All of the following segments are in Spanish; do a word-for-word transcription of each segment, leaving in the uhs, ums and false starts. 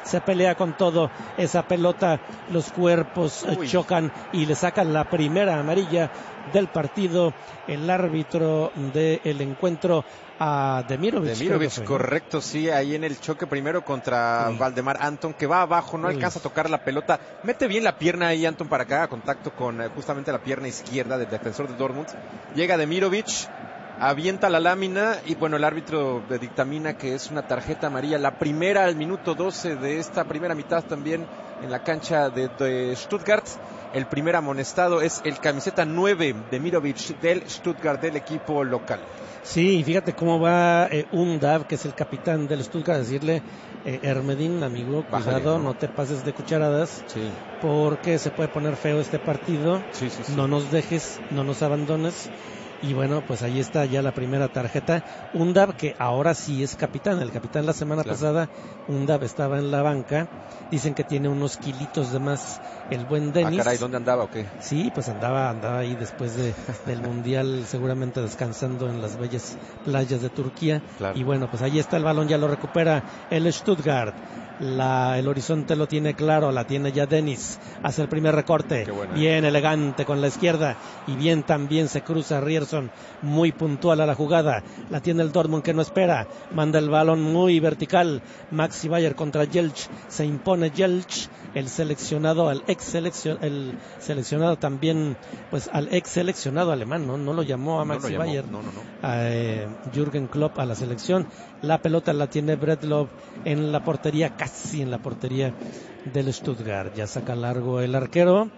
se pelea con todo esa pelota, los cuerpos eh, chocan y le sacan la primera amarilla del partido el árbitro del encuentro a Demirovic. Demirovic, correcto, sí, ahí en el choque primero contra Uy. Valdemar Anton, que va abajo, no Uy. alcanza a tocar la pelota, mete bien la pierna ahí Anton para que haga contacto con eh, justamente la pierna izquierda del defensor de Dortmund, llega Demirovic, avienta la lámina y bueno, el árbitro dictamina que es una tarjeta amarilla, la primera al minuto doce de esta primera mitad también en la cancha de, de Stuttgart. El primer amonestado es el camiseta nueve de Demirovic del Stuttgart, del equipo local. Sí, fíjate cómo va eh, Undav, que es el capitán del Stuttgart, a decirle, eh, Hermedín, amigo, cuidado, Bájale, ¿no? no te pases de cucharadas, sí. porque se puede poner feo este partido, sí, sí, sí. no nos dejes, no nos abandones. Y bueno, pues ahí está ya la primera tarjeta. Undav, que ahora sí es capitán. El capitán la semana claro. pasada, Undav estaba en la banca. Dicen que tiene unos kilitos de más el buen Denis. Ah, caray, ¿dónde andaba o qué? Sí, pues andaba andaba ahí después de, del Mundial, seguramente descansando en las bellas playas de Turquía. Claro. Y bueno, pues ahí está el balón, ya lo recupera el Stuttgart. La, el horizonte lo tiene claro, la tiene ya Denis, hace el primer recorte, bueno, bien eh. elegante con la izquierda y bien también se cruza Rierson, muy puntual a la jugada, la tiene el Dortmund que no espera, manda el balón muy vertical, Maxi Bayer contra Jelch, se impone Jelch, el seleccionado, al ex seleccionado, el seleccionado también, pues al ex seleccionado alemán, no, no lo llamó a Maxi no Bayer, no, no, no. a eh, Jürgen Klopp a la selección, la pelota la tiene Breedlove en la portería, casi en la portería del Stuttgart, ya saca largo el arquero,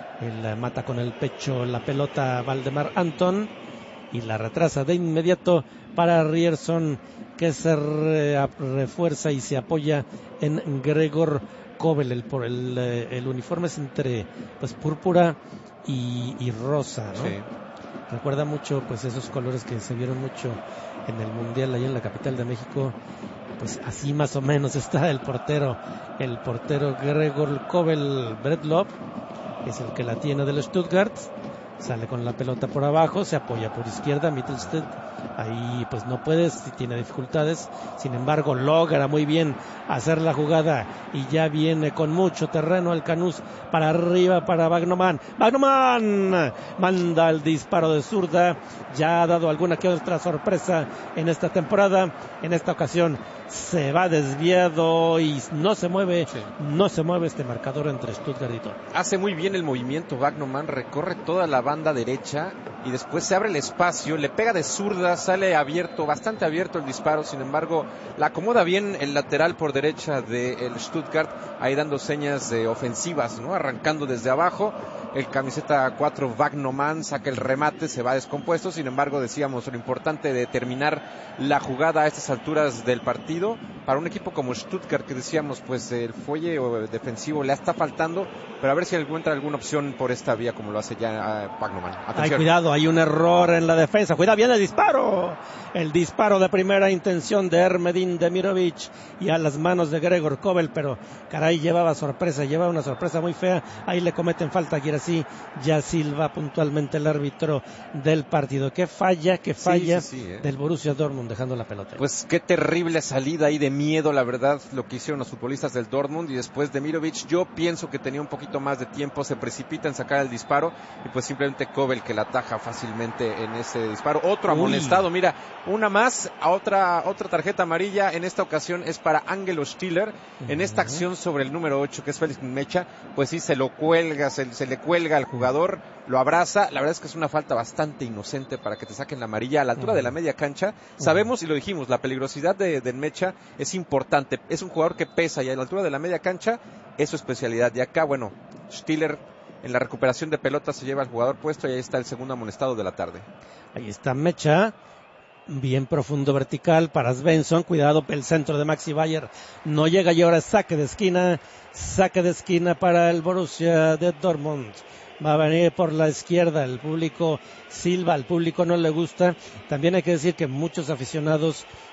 él mata con el pecho la pelota Valdemar Anton y la retrasa de inmediato para Rierson, que se re, refuerza y se apoya en Gregor Kobel. El, por el, el uniforme es entre pues púrpura y, y rosa, ¿no? Sí. Recuerda mucho pues esos colores que se vieron mucho en el Mundial allá en la capital de México. Pues así más o menos está el portero, el portero Gregor Kobel. Breedlove es el que la tiene del Stuttgart, sale con la pelota por abajo, se apoya por izquierda, Mittelstedt, ahí pues no puede, tiene dificultades, sin embargo logra muy bien hacer la jugada y ya viene con mucho terreno el Canús para arriba para Wagnermann, Wagnermann manda el disparo de zurda, ya ha dado alguna que otra sorpresa en esta temporada, en esta ocasión se va desviado y no se mueve, sí. no se mueve este marcador entre Stuttgart y Dortmund. Hace muy bien el movimiento Wagnermann, recorre toda la banda derecha y después se abre el espacio, le pega de zurda, sale abierto, bastante abierto el disparo, sin embargo la acomoda bien el lateral por derecha del Stuttgart, ahí dando señas de ofensivas, ¿no? Arrancando desde abajo, el camiseta cuatro Wagnermann saca el remate, se va descompuesto, sin embargo decíamos lo importante de terminar la jugada a estas alturas del partido, para un equipo como Stuttgart que decíamos pues el fuelle defensivo le está faltando, pero a ver si encuentra alguna opción por esta vía como lo hace ya uh, Wagnermann. Ay, cuidado, hay un error en la defensa, cuidado, viene el disparo, el disparo de primera intención de Hermedín Demirovic y a las manos de Gregor Kobel, pero caray, llevaba sorpresa, llevaba una sorpresa muy fea, ahí le cometen falta, quiere así, ya silba puntualmente el árbitro del partido, que falla, que falla sí, sí, sí, eh. del Borussia Dortmund dejando la pelota. Pues qué terrible salida ahí de miedo, la verdad, lo que hicieron los futbolistas del Dortmund, y después Demirovic, yo pienso que tenía un poquito más de tiempo, se precipita en sacar el disparo, y pues simplemente Kobel que la ataja fácilmente en ese disparo. Otro amonestado, mira, una más, a otra, otra tarjeta amarilla, en esta ocasión es para Angelo Stiller, uh-huh. en esta acción sobre el número ocho, que es Félix Mecha, pues sí, se lo cuelga, se, se le cuelga al jugador, lo abraza, la verdad es que es una falta bastante inocente para que te saquen la amarilla a la altura uh-huh. de la media cancha. Uh-huh. Sabemos y lo dijimos, la peligrosidad de, de Mecha es importante, es un jugador que pesa y a la altura de la media cancha es su especialidad. Y acá, bueno, Stiller en la recuperación de pelota se lleva al jugador puesto y ahí está el segundo amonestado de la tarde. Ahí está Mecha, bien profundo vertical para Svensson, cuidado el centro de Maxi Bayer, no llega y ahora saque de esquina, saque de esquina para el Borussia de Dortmund. Va a venir por la izquierda, el público silba, al público no le gusta. También hay que decir que muchos aficionados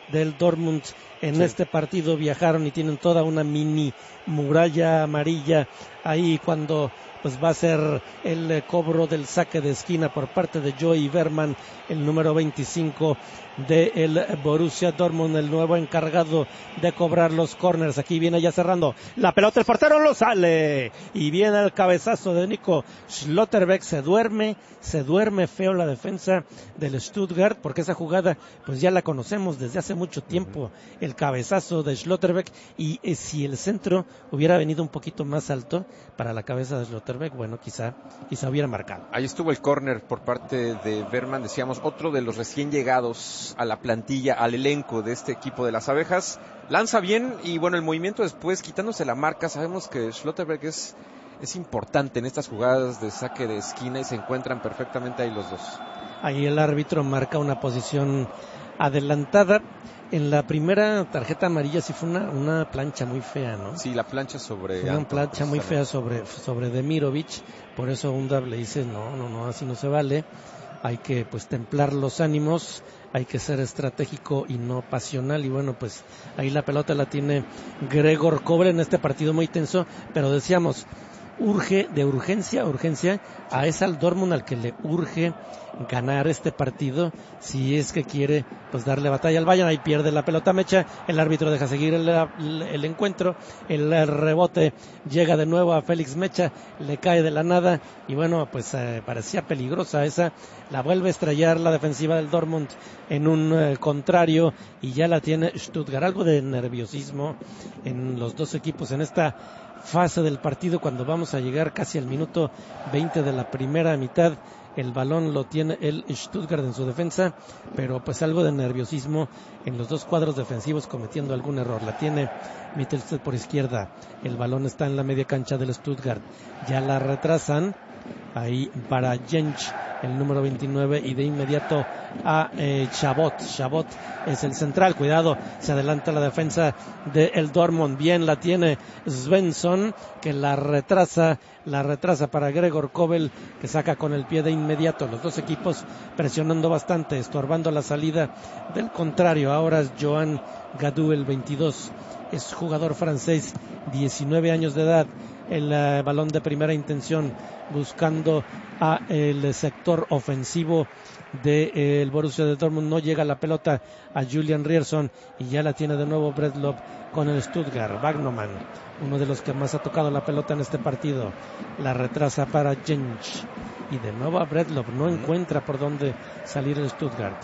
del Dortmund en sí. este partido viajaron y tienen toda una mini muralla amarilla ahí cuando pues va a ser el cobro del saque de esquina por parte de Joey Berman, el número veinticinco del Borussia Dortmund, el nuevo encargado de cobrar los corners. Aquí viene ya cerrando la pelota, el portero lo sale y viene el cabezazo de Nico Schlotterbeck. Se duerme, se duerme feo la defensa del Stuttgart, porque esa jugada pues ya la conocemos desde hace mucho tiempo, el cabezazo de Schlotterbeck, y eh, si el centro hubiera venido un poquito más alto para la cabeza de Schlotterbeck, bueno, quizá, quizá hubiera marcado. Ahí estuvo el córner por parte de Berman, decíamos, otro de los recién llegados a la plantilla, al elenco de este equipo de las abejas. Lanza bien y bueno, el movimiento después, quitándose la marca. Sabemos que Schlotterbeck es, es importante en estas jugadas de saque de esquina y se encuentran perfectamente ahí los dos. Ahí el árbitro marca una posición adelantada. En la primera tarjeta amarilla sí fue una, una plancha muy fea, ¿no? Sí, la plancha sobre... Fue una plancha muy fea sobre, sobre Demirovic, por eso Undav le dice, no, no, no, así no se vale, hay que pues templar los ánimos, hay que ser estratégico y no pasional, y bueno, pues ahí la pelota la tiene Gregor Kobel en este partido muy tenso, pero decíamos, urge, de urgencia, urgencia, a ese al Dortmund al que le urge ganar este partido, si es que quiere pues darle batalla al Bayern. Ahí pierde la pelota Mecha, el árbitro deja seguir el, el, el encuentro, el, el rebote llega de nuevo a Félix Mecha, le cae de la nada, y bueno, pues eh, parecía peligrosa esa, la vuelve a estrellar la defensiva del Dortmund en un eh, contrario, y ya la tiene Stuttgart. Algo de nerviosismo en los dos equipos en esta fase del partido, cuando vamos a llegar casi al minuto veinte de la primera mitad. El balón lo tiene el Stuttgart en su defensa, pero pues algo de nerviosismo en los dos cuadros defensivos, cometiendo algún error. La tiene Mittelstadt por izquierda, el balón está en la media cancha del Stuttgart, ya la retrasan ahí para Jench, el número veintinueve, y de inmediato a eh, Chabot. Chabot es el central, cuidado, se adelanta la defensa de el Dortmund, bien la tiene Svensson, que la retrasa, la retrasa para Gregor Kobel, que saca con el pie de inmediato. Los dos equipos presionando bastante, estorbando la salida del contrario. Ahora es Joan Gadou, el veintidós, es jugador francés, diecinueve años de edad, el uh, balón de primera intención, buscando a el sector ofensivo del de, eh, Borussia de Dortmund. No llega la pelota a Julian Rierson y ya la tiene de nuevo Bredlow con el Stuttgart. Wagnermann, uno de los que más ha tocado la pelota en este partido, la retrasa para Jench y de nuevo a Bredlow. No encuentra por dónde salir el Stuttgart.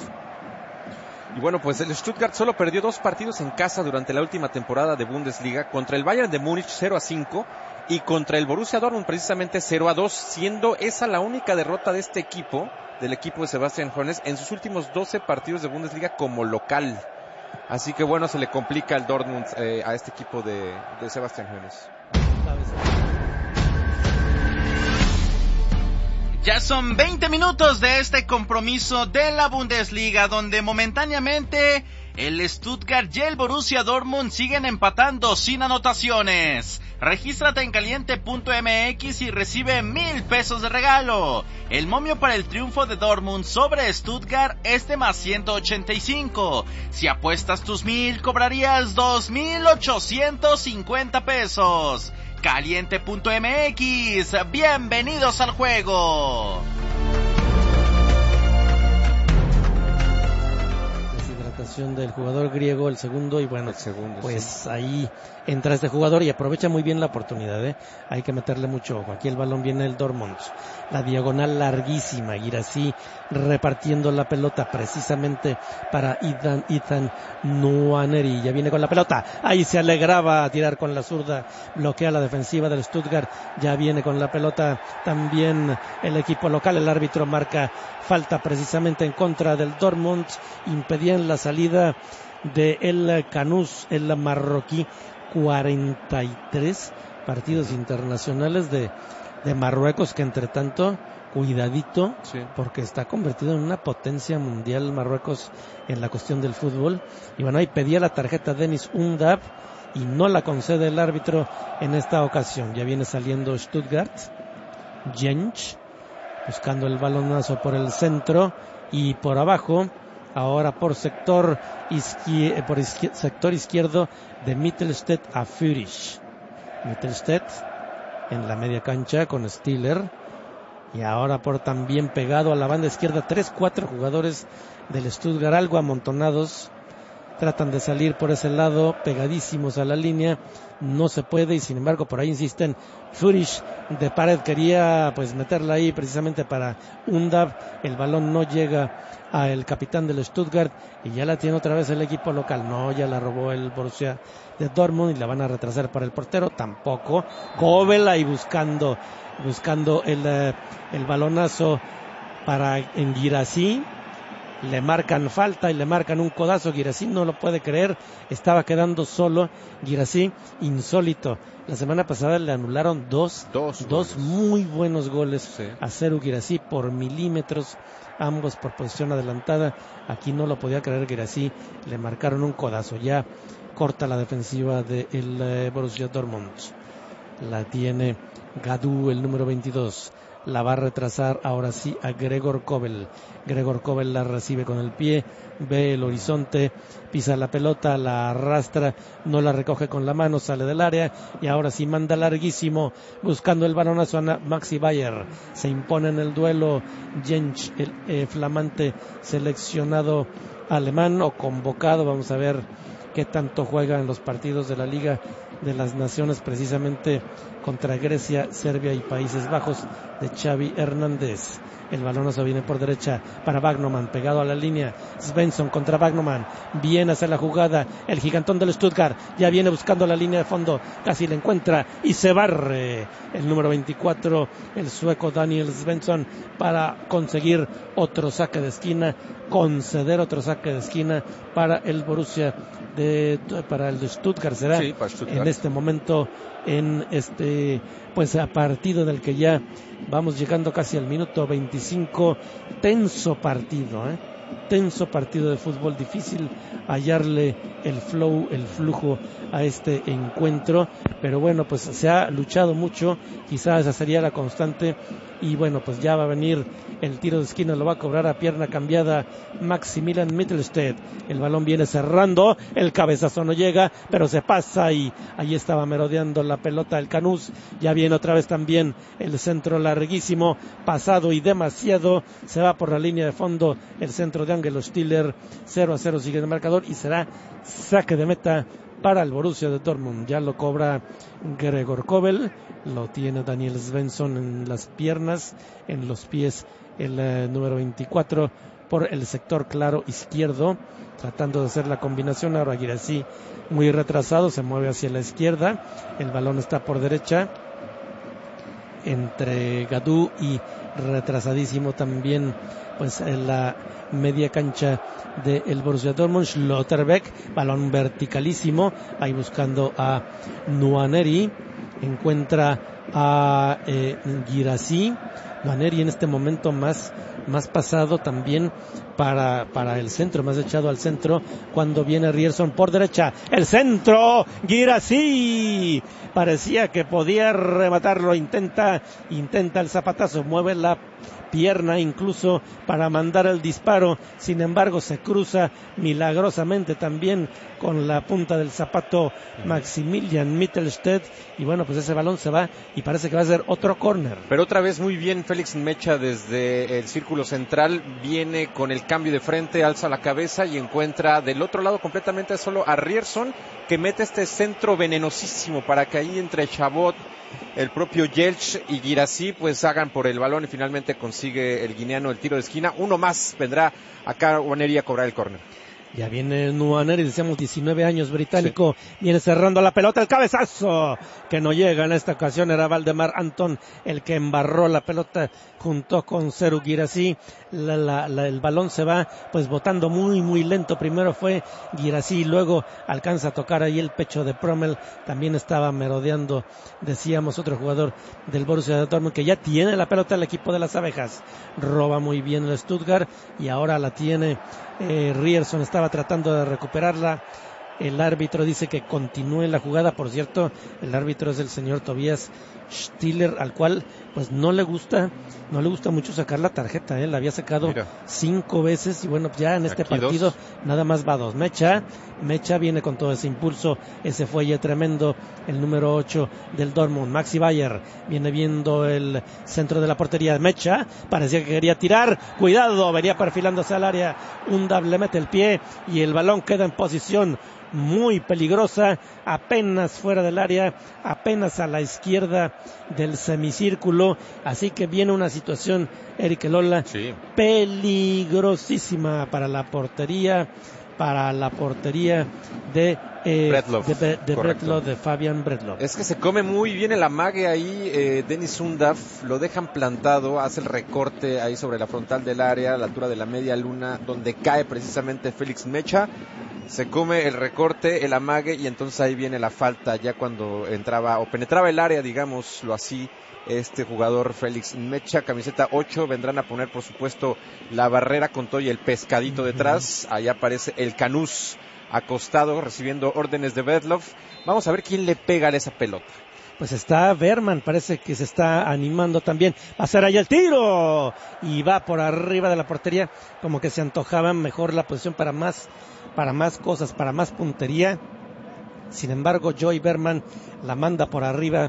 Y bueno, pues el Stuttgart solo perdió dos partidos en casa durante la última temporada de Bundesliga, contra el Bayern de Múnich cero a cinco y contra el Borussia Dortmund precisamente cero a dos, siendo esa la única derrota de este equipo, del equipo de Sebastian Hoeneß, en sus últimos doce partidos de Bundesliga como local. Así que bueno, se le complica al Dortmund eh, a este equipo de, de Sebastian Hoeneß. Ya son veinte minutos de este compromiso de la Bundesliga, donde momentáneamente el Stuttgart y el Borussia Dortmund siguen empatando sin anotaciones. Regístrate en caliente punto m x y recibe mil pesos de regalo. El momio para el triunfo de Dortmund sobre Stuttgart es de más ciento ochenta y cinco. Si apuestas tus mil, cobrarías dos mil ochocientos cincuenta pesos. caliente punto m x, bienvenidos al juego. Deshidratación del jugador griego, el segundo, y bueno, el segundo, pues sí. Ahí entra este jugador y aprovecha muy bien la oportunidad, ¿eh? Hay que meterle mucho ojo. Aquí el balón viene el Dortmund, la diagonal larguísima, Guirassy repartiendo la pelota precisamente para Ethan, Ethan Nwaneri, ya viene con la pelota, ahí se alegraba a tirar con la zurda, bloquea la defensiva del Stuttgart, ya viene con la pelota también el equipo local. El árbitro marca falta precisamente en contra del Dortmund, impedían la salida de el Canús, el marroquí. Cuarenta y tres partidos internacionales de, de Marruecos, que entre tanto, cuidadito, sí, porque está convertido en una potencia mundial Marruecos en la cuestión del fútbol. Y bueno, ahí pedía la tarjeta Deniz Undav y no la concede el árbitro en esta ocasión. Ya viene saliendo Stuttgart, Jench buscando el balonazo por el centro y por abajo. ahora por sector, izquier- por izquier- sector izquierdo de Mittelstedt a Fürich. Mittelstedt en la media cancha con Stiller, y ahora por también pegado a la banda izquierda, tres, cuatro jugadores del Stuttgart algo amontonados, tratan de salir por ese lado, pegadísimos a la línea, no se puede, y sin embargo por ahí insisten. Fürich de pared quería pues meterla ahí precisamente para Undab, el balón no llega al capitán del Stuttgart y ya la tiene otra vez el equipo local. No, ya la robó el Borussia de Dortmund y la van a retrasar para el portero, tampoco. Kobel ahí buscando buscando el, el balonazo para en Guirassy. Le marcan falta y le marcan un codazo. Guirassy no lo puede creer, estaba quedando solo. Guirassy, insólito. La semana pasada le anularon dos, dos, dos muy buenos goles, sí, a Serhou Guirassy por milímetros, ambos por posición adelantada. Aquí no lo podía creer Guirassy, le marcaron un codazo. Ya corta la defensiva del de Borussia Dortmund. La tiene Gadou, el número veintidós. La va a retrasar ahora sí a Gregor Kobel. Gregor Kobel la recibe con el pie, ve el horizonte, pisa la pelota, la arrastra, no la recoge con la mano, sale del área y ahora sí manda larguísimo buscando el balonazo a Maxi Bayer. Se impone en el duelo Jentsch, el eh, flamante seleccionado alemán o convocado. Vamos a ver qué tanto juega en los partidos de la Liga de las Naciones, precisamente contra Grecia, Serbia y Países Bajos, de Xavi Hernández. El balonazo viene por derecha para Wagnermann, pegado a la línea. Svensson contra Wagnermann, viene a hacer la jugada el gigantón del Stuttgart, ya viene buscando la línea de fondo, casi la encuentra y se barre el número veinticuatro, el sueco Daniel Svensson, para conseguir otro saque de esquina, conceder otro saque de esquina para el Borussia de, para el de Stuttgart será, sí, para Stuttgart. En este momento, en este pues a partido del que ya vamos llegando casi al minuto veinticinco. Tenso partido, ¿eh? tenso partido de fútbol, difícil hallarle el flow, el flujo a este encuentro, pero bueno, pues se ha luchado mucho, quizás esa sería la constante, y bueno, pues ya va a venir el tiro de esquina, lo va a cobrar a pierna cambiada Maximilian Mittelstedt. El balón viene cerrando, el cabezazo no llega, pero se pasa y ahí estaba merodeando la pelota el Canús. Ya viene otra vez también el centro larguísimo, pasado y demasiado, se va por la línea de fondo el centro de Angelo Stiller. Cero a cero sigue el marcador y será saque de meta para el Borussia de Dortmund. Ya lo cobra Gregor Kobel, lo tiene Daniel Svensson en las piernas, en los pies el eh, número veinticuatro por el sector claro izquierdo, tratando de hacer la combinación. Ahora Guirassy muy retrasado, se mueve hacia la izquierda, el balón está por derecha entre Gadou y retrasadísimo también pues en la media cancha del Borussia Dortmund, Schlotterbeck, balón verticalísimo, ahí buscando a Nwaneri, encuentra a eh, Guirassy. Nwaneri en este momento más, más pasado también para, para el centro, más echado al centro, cuando viene Ryerson por derecha, el centro, Guirassy, parecía que podía rematarlo, intenta, intenta el zapatazo, mueve la pierna incluso para mandar el disparo, sin embargo se cruza milagrosamente también con la punta del zapato Maximilian Mittelstedt, y bueno, pues ese balón se va y parece que va a ser otro córner. Pero otra vez muy bien Félix Mecha desde el círculo central, viene con el cambio de frente, alza la cabeza y encuentra del otro lado completamente solo a Ryerson, que mete este centro venenosísimo para que ahí entre Chabot, el propio Jentsch y Guirassy pues hagan por el balón y finalmente consigue el guineano el tiro de esquina. Uno más vendrá acá Nwaneri a cobrar el córner. Ya viene Nwaneri, decíamos diecinueve años, británico, sí. Viene cerrando la pelota, el cabezazo que no llega en esta ocasión, era Valdemar Anton el que embarró la pelota junto con Serhou Guirassy. La, la, la, el balón se va pues botando muy muy lento, primero fue Guirassy, luego alcanza a tocar ahí el pecho de Promel, también estaba merodeando, decíamos, otro jugador del Borussia Dortmund que ya tiene la pelota el equipo de las abejas, roba muy bien el Stuttgart y ahora la tiene eh, Ryerson, estaba tratando de recuperarla El árbitro dice que continúe la jugada. Por cierto, el árbitro es el señor Tobias Stiller, al cual pues no le gusta no le gusta mucho sacar la tarjeta, ¿eh? La había sacado Mira. cinco veces y bueno, ya en este Aquí partido dos. nada más va dos. Mecha, Mecha viene con todo ese impulso, ese fuelle tremendo, el número ocho del Dortmund. Maxi Bayer viene viendo el centro de la portería. Mecha parecía que quería tirar, cuidado, venía perfilándose al área, Undav le mete el pie y el balón queda en posición muy peligrosa, apenas fuera del área, apenas a la izquierda del semicírculo, así que viene una situación, Eric Lola, sí. peligrosísima para la portería, para la portería de eh, Bredlow, de, de, Bredlow, de Fabian Bredlow. Es que se come muy bien el amague ahí, eh, Dennis Undav, lo dejan plantado, hace el recorte ahí sobre la frontal del área, a la altura de la media luna, donde cae precisamente Félix Mecha. Se come el recorte, el amague y entonces ahí viene la falta ya cuando entraba o penetraba el área, digámoslo así, este jugador Félix Mecha, camiseta ocho. Vendrán a poner por supuesto la barrera con todo y el pescadito detrás. Ahí aparece el Canús acostado recibiendo órdenes de Bredlow. Vamos a ver quién le pega a esa pelota. Pues está Berman, parece que se está animando también. Va a ser ahí el tiro y va por arriba de la portería, como que se antojaba mejor la posición para más para más cosas, para más puntería. Sin embargo, Joey Berman la manda por arriba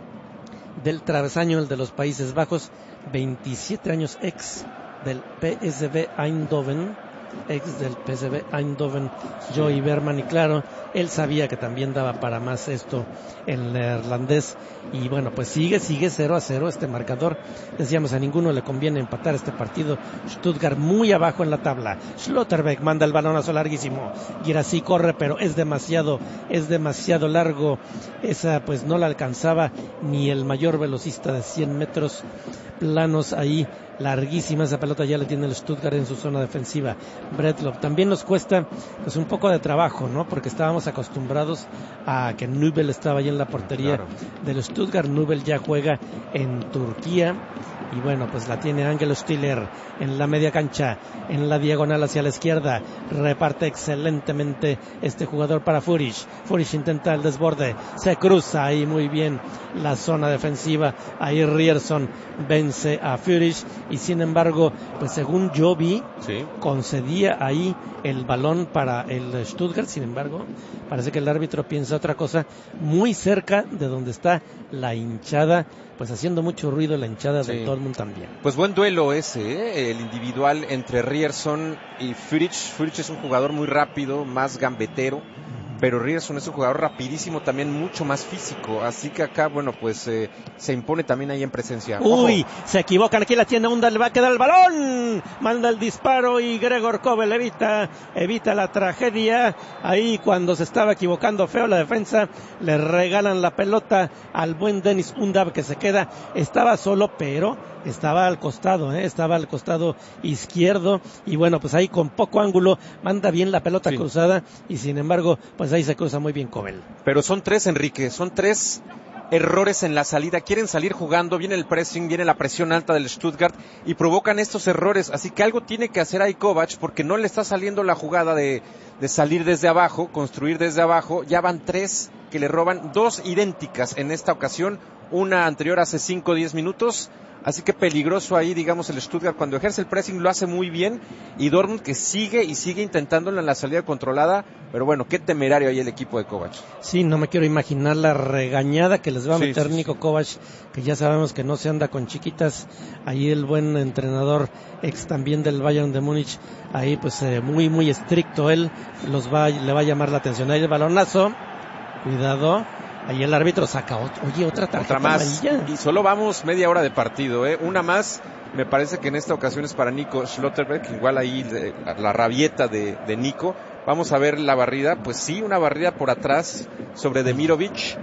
del travesaño, el de los Países Bajos, veintisiete años, ex del P S V Eindhoven, ex del P S V Eindhoven, Joey Berman, y claro, él sabía que también daba para más esto el neerlandés, y bueno, pues sigue, sigue cero a cero este marcador. Decíamos, a ninguno le conviene empatar este partido. Stuttgart muy abajo en la tabla. Schlotterbeck manda el balonazo larguísimo, Guirassy corre, pero es demasiado, es demasiado largo, esa pues no la alcanzaba ni el mayor velocista de cien metros planos ahí. Larguísima esa pelota, ya le tiene el Stuttgart en su zona defensiva. Bredlow también nos cuesta pues un poco de trabajo, ¿no? Porque estábamos acostumbrados a que Nübel estaba ahí en la portería claro. del Stuttgart. Nübel ya juega en Turquía y bueno, pues la tiene Angelo Stiller en la media cancha, en la diagonal hacia la izquierda, reparte excelentemente este jugador para Furish. Furish intenta el desborde, se cruza ahí muy bien la zona defensiva, ahí Ryerson vence a Furish y sin embargo, pues según yo vi, sí. concedía ahí el balón para el Stuttgart. Sin embargo, parece que el árbitro piensa otra cosa, muy cerca de donde está la hinchada, pues haciendo mucho ruido la hinchada sí. del Dortmund también. Pues buen duelo ese, ¿eh? El individual entre Ryerson y Furish. Furish es un jugador muy rápido, más gambetero, pero Ryerson es un jugador rapidísimo, también mucho más físico, así que acá, bueno, pues eh, se impone también ahí en presencia. Uy, Ojo. Se equivocan, aquí la tiene Unda, le va a quedar el balón, manda el disparo y Gregor Kobel evita, evita la tragedia, ahí cuando se estaba equivocando feo la defensa, le regalan la pelota al buen Dennis Undav, que se queda, estaba solo, pero estaba al costado, ¿eh? estaba al costado izquierdo, y bueno, pues ahí con poco ángulo, manda bien la pelota sí. cruzada, y sin embargo, pues ahí se cruza muy bien Kobel. Pero son tres, Enrique, son tres errores en la salida, quieren salir jugando, viene el pressing, viene la presión alta del Stuttgart y provocan estos errores, así que algo tiene que hacer ahí Kovac, porque no le está saliendo la jugada de, de salir desde abajo, construir desde abajo. Ya van tres que le roban, dos idénticas en esta ocasión, una anterior hace cinco o diez minutos. Así que peligroso ahí, digamos, el Stuttgart cuando ejerce el pressing lo hace muy bien, y Dortmund que sigue y sigue intentándolo en la salida controlada, pero bueno, qué temerario ahí el equipo de Kovac. Sí, no me quiero imaginar la regañada que les va a meter sí, sí, Niko sí. Kovac, que ya sabemos que no se anda con chiquitas. Ahí el buen entrenador, ex también del Bayern de Múnich, ahí pues eh, muy muy estricto él, los va, le va a llamar la atención. Ahí el balonazo, cuidado. Ahí el árbitro saca, oye, otra tarjeta otra más, amarilla. Y solo vamos media hora de partido, ¿eh? Una más, me parece que en esta ocasión es para Nico Schlotterbeck, igual ahí de, la, la rabieta de, de Nico. Vamos a ver la barrida, pues sí, una barrida por atrás sobre Demirovic.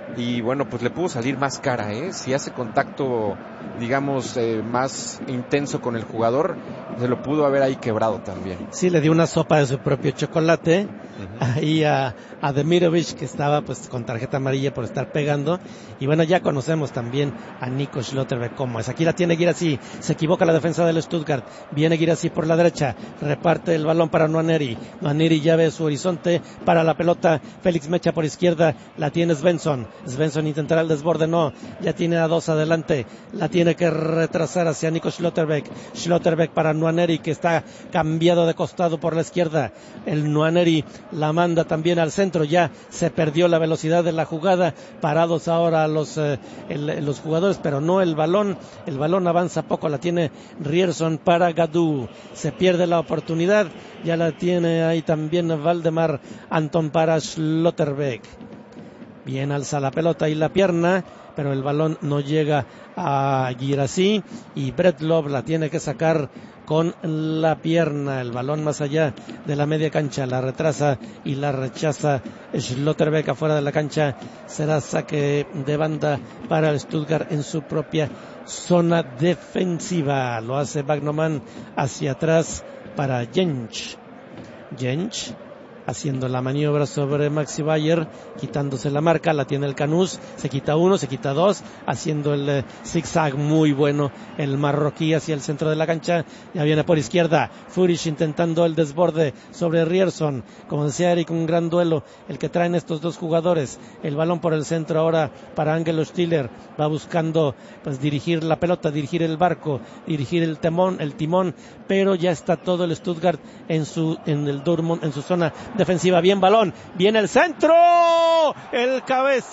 y bueno, pues le pudo salir más cara, ¿eh? Si hace contacto, digamos, eh, más intenso con el jugador, se lo pudo haber ahí quebrado también. Sí, le dio una sopa de su propio chocolate uh-huh. ahí a, a Demirovic, que estaba pues con tarjeta amarilla por estar pegando, y bueno, ya conocemos también a Nico Schlotterbeck cómo es. Aquí la tiene Guirassy, se equivoca la defensa del Stuttgart, viene Guirassy por la derecha, reparte el balón para Nwaneri, Nwaneri ya ve su horizonte para la pelota, Félix Mecha por izquierda, la tiene Svensson, Svensson intentará el desborde, no, ya tiene a dos adelante, la tiene que retrasar hacia Nico Schlotterbeck, Schlotterbeck para Nwaneri, que está cambiado de costado por la izquierda, el Nwaneri la manda también al centro, ya se perdió la velocidad de la jugada, parados ahora los, eh, el, los jugadores, pero no el balón, el balón avanza poco, la tiene Rierson para Gadou, se pierde la oportunidad, ya la tiene ahí también Valdemar Anton para Schlotterbeck, bien alza la pelota y la pierna, pero el balón no llega a Guirassy y Bretlov la tiene que sacar con la pierna, el balón más allá de la media cancha, la retrasa y la rechaza Schlotterbeck afuera de la cancha, será saque de banda para el Stuttgart en su propia zona defensiva, lo hace Wagnermann hacia atrás para Jentsch, Jentsch haciendo la maniobra sobre Maxi Bayer, quitándose la marca, la tiene el Canús, se quita uno, se quita dos, haciendo el eh, zigzag muy bueno el marroquí hacia el centro de la cancha, ya viene por izquierda, Furish intentando el desborde sobre Rierson, como decía Eric, un gran duelo el que traen estos dos jugadores, el balón por el centro ahora para Angelo Stiller, va buscando pues dirigir la pelota, dirigir el barco, dirigir el timón, el timón, pero ya está todo el Stuttgart en su, en el Dortmund, en su zona defensiva, bien balón, viene el centro, el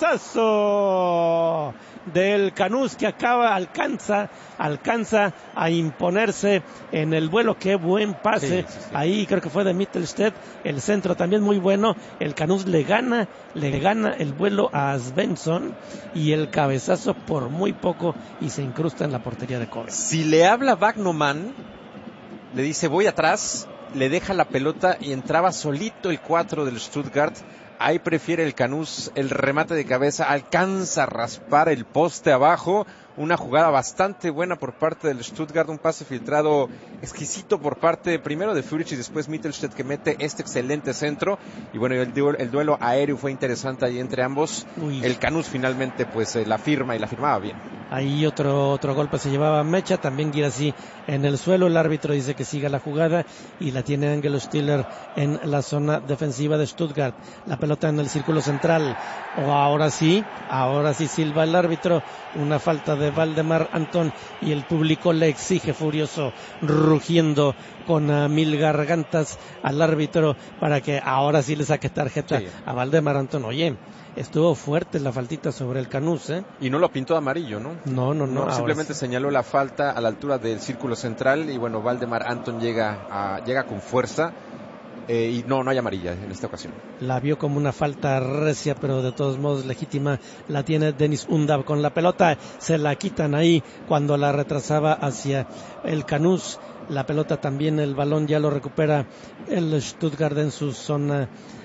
cabezazo del Canús que acaba, alcanza, alcanza a imponerse en el vuelo, qué buen pase, sí, sí, sí. Ahí creo que fue de Mittelstedt, el centro también muy bueno, el Canús le gana, le gana el vuelo a Svensson y el cabezazo por muy poco y se incrusta en la portería de Kobe. Si le habla Wagnermann, le dice voy atrás, le deja la pelota y entraba solito el cuatro del Stuttgart, ahí prefiere el Canús el remate de cabeza, alcanza a raspar el poste abajo, una jugada bastante buena por parte del Stuttgart, un pase filtrado exquisito por parte primero de Furic y después Mittelstedt, que mete este excelente centro, y bueno, el duelo, el duelo aéreo fue interesante ahí entre ambos. Uy. El Canús finalmente pues eh, la firma y la firmaba bien. Ahí otro otro golpe se llevaba Mecha, también Guirassy en el suelo, el árbitro dice que siga la jugada y la tiene Angelo Stiller en la zona defensiva de Stuttgart, la pelota en el círculo central, o ahora sí, ahora sí silba el árbitro, una falta de Valdemar Anton y el público le exige furioso, rugiendo con uh, mil gargantas al árbitro para que ahora sí le saque tarjeta sí. a Valdemar Anton. Oye, estuvo fuerte la faltita sobre el Canús, ¿eh? Y no lo pintó de amarillo, ¿no? No, no, no. no simplemente sí. señaló la falta a la altura del círculo central y bueno, Valdemar Anton llega, a, llega con fuerza. Eh, y no, no hay amarilla en esta ocasión. La vio como una falta recia, pero de todos modos legítima. La tiene Dennis Undav con la pelota. Se la quitan ahí cuando la retrasaba hacia el Canús. La pelota también, el balón ya lo recupera el Stuttgart en su zona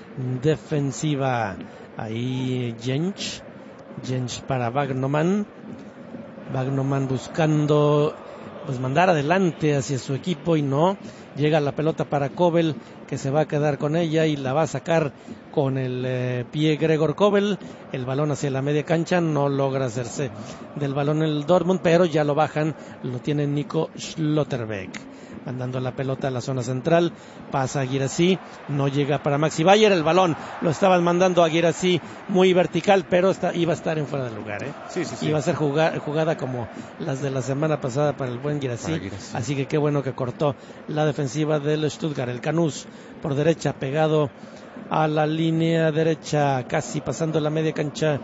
defensiva. Ahí Jentsch. Jentsch para Wagnermann. Wagnermann buscando pues mandar adelante hacia su equipo y no. Llega la pelota para Kobel, que se va a quedar con ella y la va a sacar con el eh, pie Gregor Kobel, el balón hacia la media cancha, no logra hacerse del balón el Dortmund, pero ya lo bajan, lo tiene Nico Schlotterbeck, mandando la pelota a la zona central, pasa a Guirassy, no llega para Maxi Bayer, el balón lo estaban mandando a Guirassy muy vertical, pero está, iba a estar en fuera de lugar, ¿eh? Sí, sí, sí. Iba a ser jugada, jugada como las de la semana pasada para el buen Guirassy, así que qué bueno que cortó la defensiva del Stuttgart, el Canús por derecha, pegado a la línea derecha, casi pasando la media cancha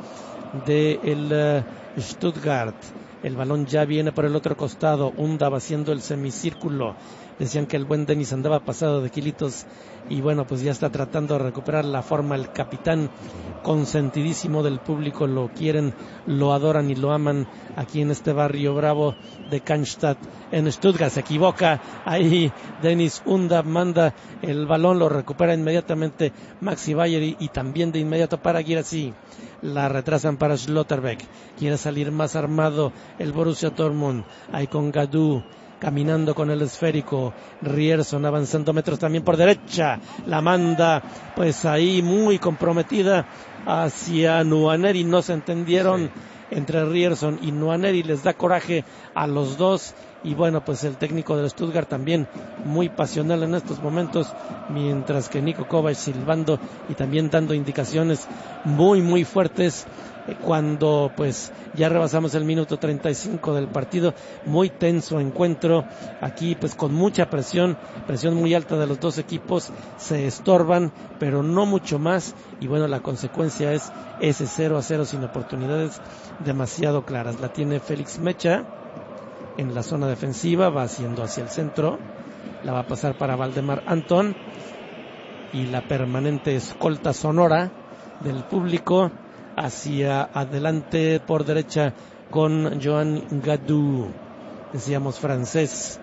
del uh, Stuttgart. El balón ya viene por el otro costado, Undav haciendo el semicírculo, decían que el buen Denis andaba pasado de kilitos y bueno, pues ya está tratando de recuperar la forma el capitán, consentidísimo del público, lo quieren, lo adoran y lo aman aquí en este barrio bravo de Cannstatt en Stuttgart. Se equivoca ahí Denis Undav, manda el balón, lo recupera inmediatamente Maxi Bayer y, y también de inmediato para Guirassy. La retrasan para Schlotterbeck, quiere salir más armado el Borussia Dortmund, ahí con Gadou caminando con el esférico, Rierson avanzando metros también por derecha, la manda pues ahí muy comprometida hacia Nwaneri, no se entendieron sí. entre Rierson y Nwaneri, les da coraje a los dos y bueno, pues el técnico del Stuttgart también muy pasional en estos momentos, mientras que Niko Kovac silbando y también dando indicaciones muy muy fuertes cuando pues ya rebasamos el minuto treinta y cinco del partido. Muy tenso encuentro aquí, pues con mucha presión, presión muy alta de los dos equipos, se estorban pero no mucho más y bueno, la consecuencia es ese cero a cero sin oportunidades demasiado claras. La tiene Félix Mecha en la zona defensiva, va haciendo hacia el centro, la va a pasar para Valdemar Anton y la permanente escolta sonora del público hacia adelante por derecha con Joan Gadou, decíamos francés,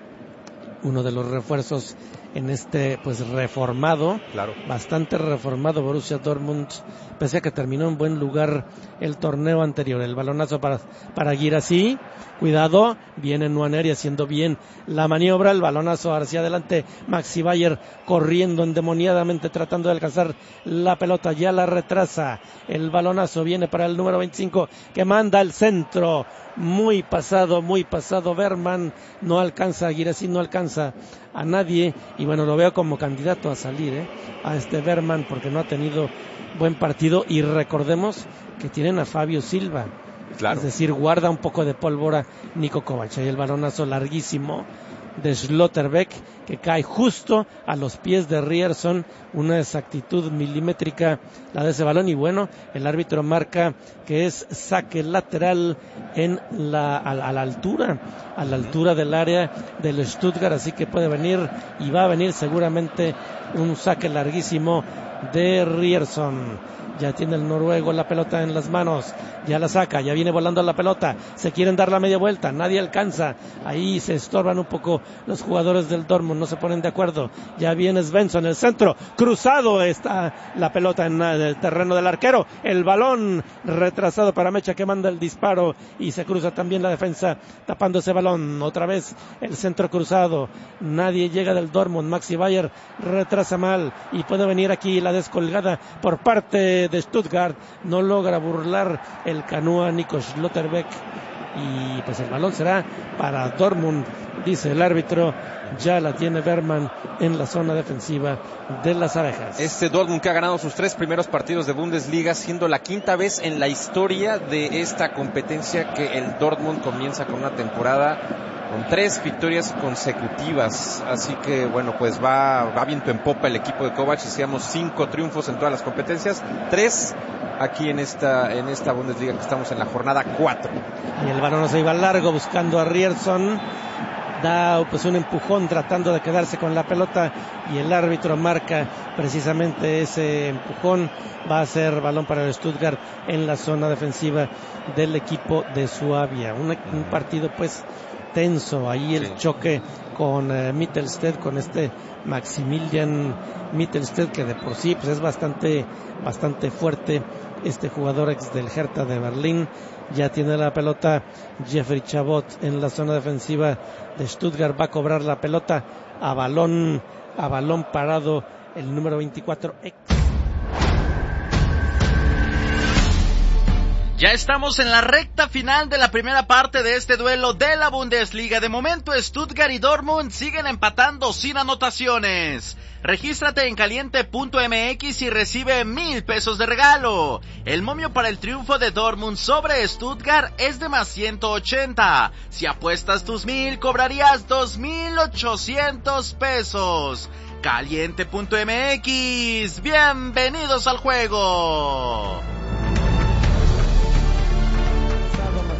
uno de los refuerzos en este pues reformado, claro. bastante reformado Borussia Dortmund, pese a que terminó en buen lugar el torneo anterior. El balonazo para, para Guirassy, cuidado, viene Nwaneri haciendo bien la maniobra, el balonazo hacia adelante, Maxi Bayer corriendo endemoniadamente tratando de alcanzar la pelota, ya la retrasa, el balonazo viene para el número veinticinco que manda al centro, muy pasado, muy pasado Berman, no alcanza a Guirassy, no alcanza a nadie y bueno, lo veo como candidato a salir ¿eh? a este Berman porque no ha tenido buen partido y recordemos que tienen a Fabio Silva, claro. es decir, guarda un poco de pólvora Niko Kovac. Y el balonazo larguísimo de Schlotterbeck que cae justo a los pies de Rierson, una exactitud milimétrica la de ese balón y bueno, el árbitro marca que es saque lateral en la, a, a la altura a la altura del área del Stuttgart, así que puede venir y va a venir seguramente un saque larguísimo de Rierson. Ya tiene el noruego la pelota en las manos, ya la saca, ya viene volando la pelota, se quieren dar la media vuelta, nadie alcanza, ahí se estorban un poco los jugadores del Dortmund, no se ponen de acuerdo, ya viene Svensson en el centro, cruzado está la pelota en el terreno del arquero, el balón retrasado para Mecha que manda el disparo y se cruza también la defensa tapando ese balón, otra vez el centro cruzado, nadie llega del Dortmund, Maxi Bayer retrasa mal y puede venir aquí la descolgada por parte de Stuttgart, no logra burlar el canúa Nico Schlotterbeck y pues el balón será para Dortmund, dice el árbitro, ya la tiene Berman en la zona defensiva de las abejas. Este Dortmund que ha ganado sus tres primeros partidos de Bundesliga, siendo la quinta vez en la historia de esta competencia que el Dortmund comienza con una temporada con tres victorias consecutivas, así que bueno, pues va, va viento en popa el equipo de Kovac, decíamos cinco triunfos en todas las competencias, tres aquí en esta en esta Bundesliga que estamos en la jornada cuatro. Y el balón se iba largo buscando a Rierson, da pues un empujón tratando de quedarse con la pelota y el árbitro marca precisamente ese empujón, va a ser balón para el Stuttgart en la zona defensiva del equipo de Suabia. Un, un partido pues tenso, ahí el sí. choque con uh, Mittelstedt, con este Maximilian Mittelstedt que de por sí pues es bastante bastante fuerte este jugador ex del Hertha de Berlín. Ya tiene la pelota Jeffrey Chabot en la zona defensiva de Stuttgart, va a cobrar la pelota a balón a balón parado el número veinticuatro. Ya estamos en la recta final de la primera parte de este duelo de la Bundesliga. De momento Stuttgart y Dortmund siguen empatando sin anotaciones. Regístrate en caliente punto m x y recibe mil pesos de regalo. El momio para el triunfo de Dortmund sobre Stuttgart es de más ciento ochenta. Si apuestas tus mil, cobrarías dos mil ochocientos pesos. caliente punto m x. Bienvenidos al juego.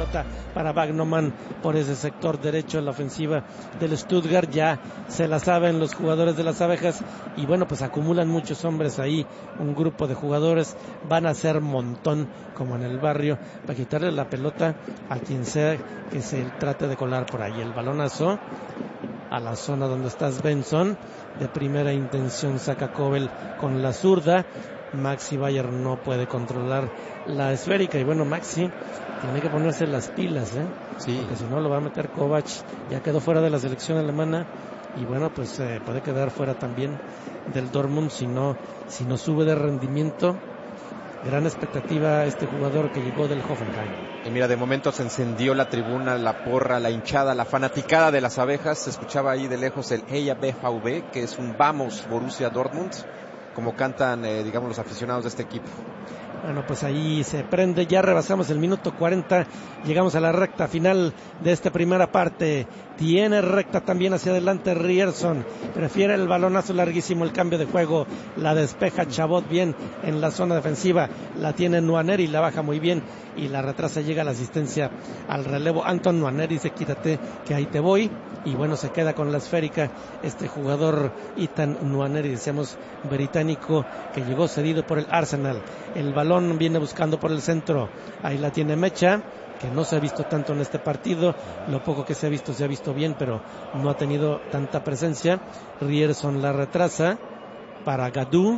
pelota para Wagnermann por ese sector derecho en la ofensiva del Stuttgart. Ya se la saben los jugadores de las abejas y bueno, pues acumulan muchos hombres ahí, un grupo de jugadores, van a hacer montón como en el barrio para quitarle la pelota a quien sea que se trate de colar por ahí. El balonazo a la zona donde está Svensson, de primera intención saca Kobel con la zurda. Maxi Bayer no puede controlar la esférica y bueno, Maxi tiene que ponerse las pilas, ¿eh? Sí. Porque si no lo va a meter Kovac, ya quedó fuera de la selección alemana y bueno, pues eh, puede quedar fuera también del Dortmund si no, si no sube de rendimiento. Gran expectativa este jugador que llegó del Hoffenheim. Y mira, de momento se encendió la tribuna, la porra, la hinchada, la fanaticada de las abejas. Se escuchaba ahí de lejos el Heya B V B, que es un Vamos Borussia Dortmund, como cantan, eh, digamos, los aficionados de este equipo. Bueno, pues ahí se prende, ya rebasamos el minuto cuarenta, llegamos a la recta final de esta primera parte. Tiene recta también hacia adelante Ryerson, prefiere el balonazo larguísimo, el cambio de juego, la despeja Chabot bien en la zona defensiva, la tiene Nwaneri, la baja muy bien y la retrasa, llega la asistencia al relevo. Anton Nwaneri dice quítate que ahí te voy y bueno, se queda con la esférica este jugador Ethan Nwaneri, decíamos británico, que llegó cedido por el Arsenal. El balón viene buscando por el centro, ahí la tiene Mecha, que no se ha visto tanto en este partido, lo poco que se ha visto se ha visto bien, pero no ha tenido tanta presencia. Ryerson la retrasa para Gadou,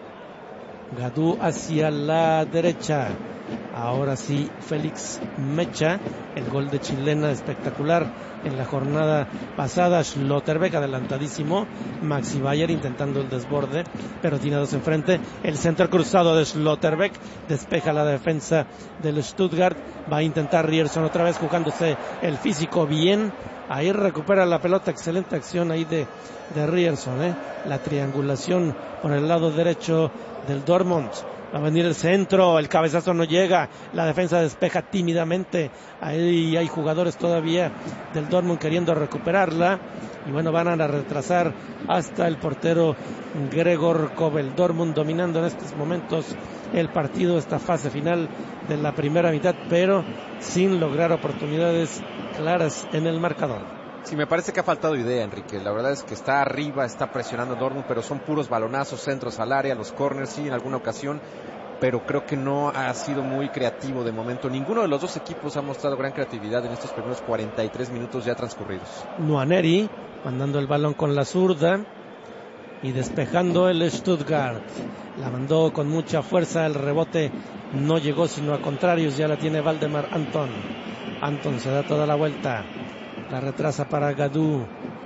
Gadou hacia la derecha, ahora sí Félix Mecha, el gol de chilena espectacular en la jornada pasada. Schlotterbeck adelantadísimo, Maxi Bayer intentando el desborde, pero tiene dos enfrente, el centro cruzado de Schlotterbeck, despeja la defensa del Stuttgart, va a intentar Ryerson otra vez jugándose el físico bien, ahí recupera la pelota, excelente acción ahí de, de Ryerson, ¿eh? La triangulación por el lado derecho del Dortmund. Va a venir el centro, el cabezazo no llega, la defensa despeja tímidamente, ahí hay jugadores todavía del Dortmund queriendo recuperarla y bueno, van a retrasar hasta el portero Gregor Kobel. Dortmund dominando en estos momentos el partido, esta fase final de la primera mitad, pero sin lograr oportunidades claras en el marcador. Sí, me parece que ha faltado idea, Enrique. La verdad es que está arriba, está presionando Dortmund, pero son puros balonazos, centros al área, los corners sí en alguna ocasión, pero creo que no ha sido muy creativo de momento. Ninguno de los dos equipos ha mostrado gran creatividad en estos primeros cuarenta y tres minutos ya transcurridos. Nwaneri mandando el balón con la zurda y despejando el Stuttgart. La mandó con mucha fuerza, el rebote no llegó sino a contrarios, ya la tiene Valdemar Anton. Anton se da toda la vuelta. La retrasa para Gadou.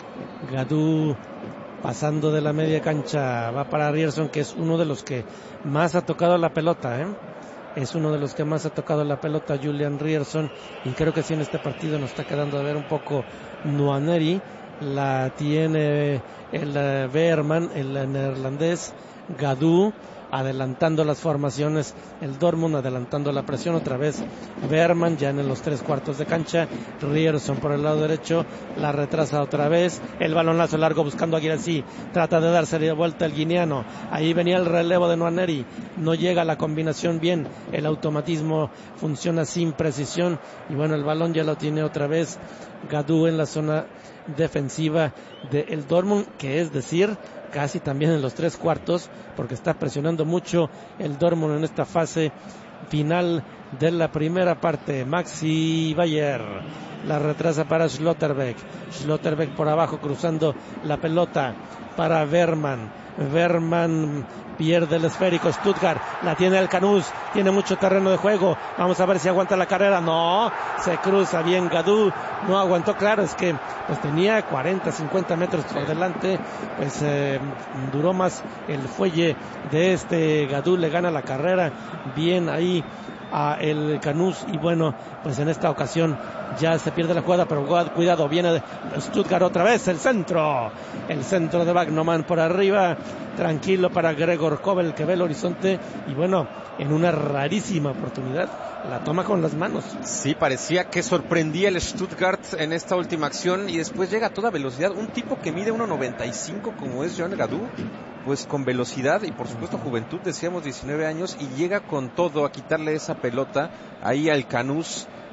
Gadou pasando de la media cancha. Va para Ryerson, que es uno de los que más ha tocado la pelota, ¿eh? Es uno de los que más ha tocado la pelota, Julian Ryerson. Y creo que sí en este partido nos está quedando de ver un poco Nwaneri. La tiene el Veerman, el neerlandés. Gadou adelantando las formaciones, el Dortmund adelantando la presión otra vez, Veerman ya en los tres cuartos de cancha, Ryerson por el lado derecho, la retrasa otra vez, el balonazo largo buscando a Guirassy, trata de darse de vuelta el guineano, ahí venía el relevo de Nwaneri, no llega la combinación bien, el automatismo funciona sin precisión y bueno, el balón ya lo tiene otra vez Gadou en la zona defensiva del Dortmund, que es decir, casi también en los tres cuartos, porque está presionando mucho el Dortmund en esta fase final de la primera parte. Maxi Bayer la retrasa para Schlotterbeck, Schlotterbeck por abajo cruzando la pelota para Veerman, Veerman pierde el esférico, Stuttgart la tiene el Canús, tiene mucho terreno de juego, vamos a ver si aguanta la carrera, no, se cruza bien Gadou, no aguantó, claro, es que pues tenía cuarenta, cincuenta metros por delante, pues eh, duró más el fuelle de este Gadou, le gana la carrera, bien ahí a el Canús y bueno, pues en esta ocasión ya se pierde la jugada, pero cuidado, viene Stuttgart otra vez, el centro, el centro de Wagnermann por arriba, tranquilo para Gregor Kobel que ve el horizonte y bueno, en una rarísima oportunidad la toma con las manos. Sí, parecía que sorprendía el Stuttgart en esta última acción y después llega a toda velocidad, un tipo que mide uno noventa y cinco como es Joan Gadou, pues con velocidad y por supuesto juventud, decíamos diecinueve años, y llega con todo a quitarle esa pelota ahí al Canús,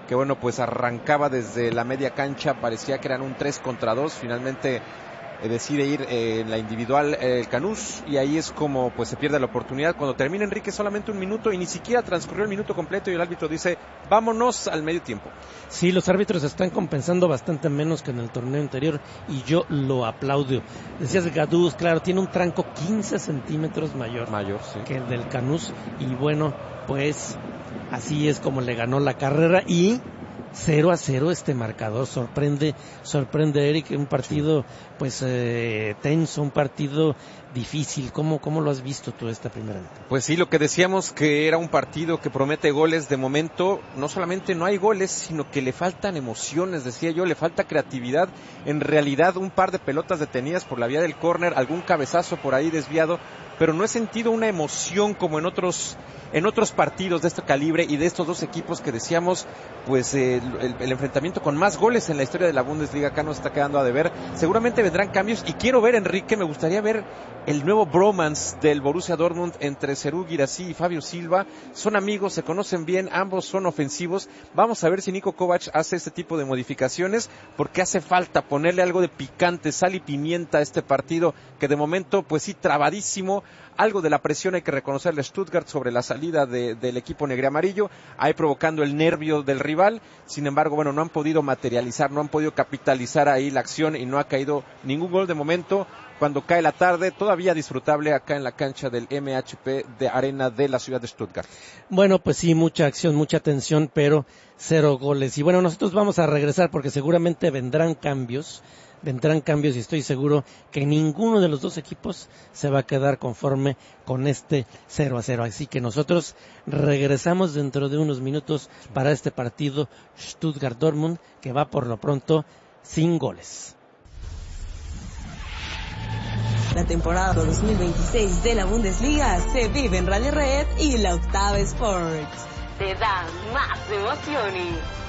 que bueno, pues arrancaba desde la media cancha, parecía que eran un tres contra dos, finalmente eh, decide ir eh, en la individual eh, el Canús, y ahí es como pues se pierde la oportunidad. Cuando termina Enrique solamente un minuto y ni siquiera transcurrió el minuto completo y el árbitro dice vámonos al medio tiempo. Sí, los árbitros están compensando bastante menos que en el torneo anterior y yo lo aplaudo. Decías Gaduz, claro, tiene un tranco quince centímetros mayor, mayor sí. que el del Canús, y bueno, pues así es como le ganó la carrera, y cero a cero este marcador. Sorprende, sorprende Eric, un partido pues eh, tenso, un partido difícil. ¿Cómo, ¿Cómo lo has visto tú esta primera mitad? Pues sí, lo que decíamos que era un partido que promete goles, de momento no solamente no hay goles, sino que le faltan emociones, decía yo, le falta creatividad. En realidad un par de pelotas detenidas por la vía del córner, algún cabezazo por ahí desviado, pero no he sentido una emoción como en otros en otros partidos de este calibre y de estos dos equipos que decíamos, pues eh, el, el enfrentamiento con más goles en la historia de la Bundesliga. Acá nos está quedando a deber. Seguramente vendrán cambios y quiero ver, Enrique, me gustaría ver el nuevo bromance del Borussia Dortmund entre Serhou Guirassy y Fabio Silva. Son amigos, se conocen bien, ambos son ofensivos. Vamos a ver si Niko Kovac hace este tipo de modificaciones, porque hace falta ponerle algo de picante, sal y pimienta a este partido, que de momento, pues sí, trabadísimo. Algo de la presión hay que reconocerle a Stuttgart sobre la salida de, del equipo negro amarillo, ahí provocando el nervio del rival. Sin embargo, bueno, no han podido materializar, no han podido capitalizar ahí la acción y no ha caído ningún gol de momento. Cuando cae la tarde, todavía disfrutable acá en la cancha del M H P de Arena de la ciudad de Stuttgart. Bueno, pues sí, mucha acción, mucha tensión, pero cero goles. Y bueno, nosotros vamos a regresar porque seguramente vendrán cambios. Vendrán cambios y estoy seguro que ninguno de los dos equipos se va a quedar conforme con este cero a cero. Así que nosotros regresamos dentro de unos minutos para este partido Stuttgart-Dortmund, que va por lo pronto sin goles. La temporada dos mil veintiséis de la Bundesliga se vive en Radio Red y la Octava Sports. Te da más emociones.